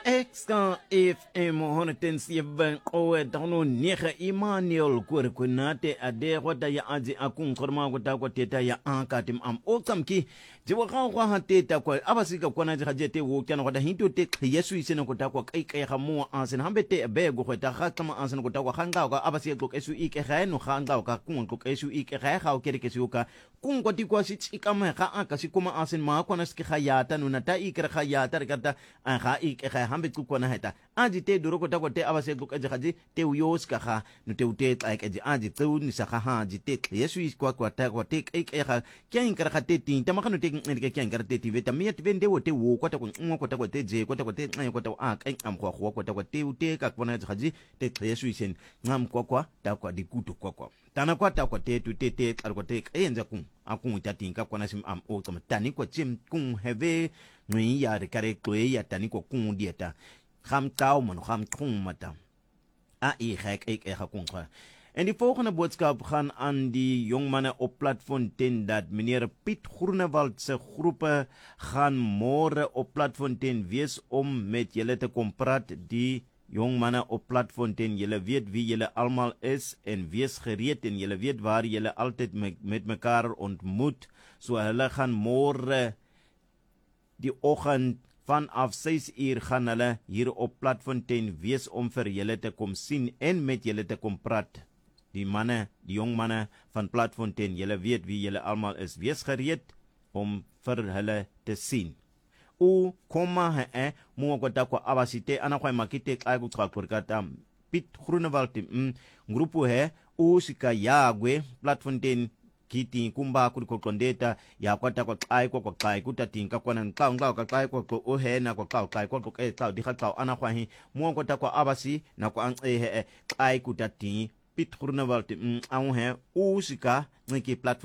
Exka FM 107 qowe tano nega Emmanuel kunate ade kwata ya aji akung korma kwata kwa teta ya ankatim am okamki jiwa kwa hateta kwa abasika kwa naji hajete wokyana kwata hinto te yesu isena kwata kwa kai hamu ansen hambete bego kwata hakama ansen kwata kwa hanga kwa abasika klok esu ike no hanga kwa kung klok esu ike ha kere kesuka kung kwati kwa sikama ha akasi kuma ansen ma kwa naski hayata nunata ike hayata rekata ha ike hambe tukwana heta aji te duroko ta kote abase klok aji haji te uyos ka ha no te ute like aji aji tu ni sa ha aji te yesu is kwa ta kwa te ek ha kyan kar khate tin ta makano te ke kyan kar te ti veta mi te vende wo te wo kwa ta kwa te je kwa ta te kwa ta a am kwa ta te ute ka kwa aji haji te yesu isen ngam kwa ta kwa dikutu kwa tana kwa ta kwa te tu te kwa te enza akung itatinka kwa nasim am o tani kwa chim kung heve nui ya de kare kloe ya tani kwa kung dieta kham tau man kham kung mata I gek ek kung kwa. En die volgende boodskap gaan aan die jongmanne op Platfontein dat meneer Piet Groenewald se groepe gaan môre op Platfontein wees om met julle te kom praat. Die jongmanne op Platfontein, julle weet wie julle almal is en wees gereed en julle weet waar julle altyd met mekaar ontmoet. So hulle gaan môre die oggend vanaf 6 uur gaan hulle hier op Platfontein wees om vir julle te kom sien en met julle te kom praat. Die jongmanne van Platfontein, julle weet wie julle almal is. Wees gereed om vir hulle te sien. U koma mua kota kwa abasite ana kwa makite kai kutra kurkata Piet Groenewald grupu u sika yagwe Platfontein kiti kumba kurikondeta ya kwata kwa kai kutatinka kwa nkao kwa kai kwa ohena kwa kai kwa kai dikha ana kwa hi mua kota kwa abasi na kwa kai kutati Piet Groenewald u sika ngiki Platfontein